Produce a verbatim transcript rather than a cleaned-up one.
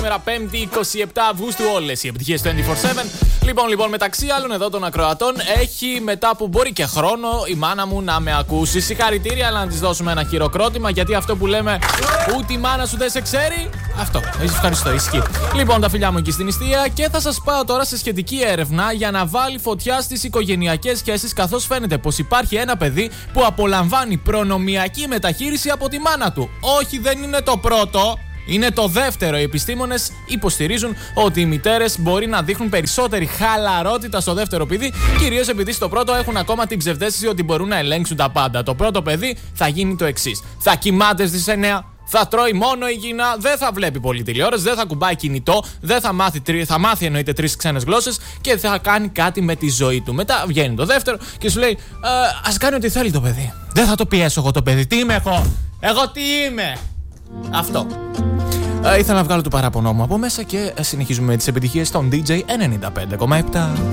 σήμερα Πέμπτη είκοσι επτά Αυγούστου. Όλες οι επιτυχίες του είκοσι τέσσερα επτά. Λοιπόν, λοιπόν, μεταξύ άλλων εδώ των ακροατών έχει μετά που μπορεί και χρόνο η μάνα μου να με ακούσει. Συγχαρητήρια, αλλά να της δώσουμε ένα χειροκρότημα, γιατί αυτό που λέμε ούτε η μάνα σου δεν σε ξέρει. Αυτό. Ευχαριστώ, ισχύει. Λοιπόν, τα φιλιά μου εκεί στην Ιστία και θα σας πάω τώρα σε σχετική έρευνα για να βάλει φωτιά στις οικογενειακές σχέσεις, καθώς φαίνεται πως υπάρχει ένα παιδί που απολαμβάνει προνομιακή μεταχείριση από τη μάνα του. Όχι, δεν είναι το πρώτο. Είναι το δεύτερο. Οι επιστήμονες υποστηρίζουν ότι οι μητέρες μπορεί να δείχνουν περισσότερη χαλαρότητα στο δεύτερο παιδί, κυρίως επειδή στο πρώτο έχουν ακόμα την ψευδαίσθηση ότι μπορούν να ελέγξουν τα πάντα. Το πρώτο παιδί θα γίνει το εξής: θα κοιμάται στις εννιά, θα τρώει μόνο υγιεινά, δεν θα βλέπει πολύ τηλεόραση, δεν θα κουμπάει κινητό, δεν θα μάθει, θα μάθει εννοείται τρεις ξένες γλώσσες και θα κάνει κάτι με τη ζωή του. Μετά βγαίνει το δεύτερο και σου λέει: ε, ας κάνει ό,τι θέλει το παιδί. Δεν θα το πιέσω εγώ το παιδί. Τι είμαι εγώ? Εγώ τι είμαι? Αυτό. Ε, ήθελα να βγάλω το παράπονό μου από μέσα και συνεχίζουμε με τις επιτυχίες των ντι τζέι ενενήντα πέντε κόμμα επτά.